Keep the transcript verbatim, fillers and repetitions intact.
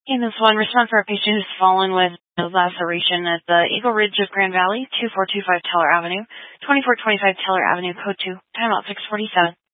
In this one, respond for a patient who's fallen with laceration at the Eagle Ridge of Grand Valley, two four two five Teller Avenue, twenty-four twenty-five Teller Avenue, code two, timeout six forty-seven.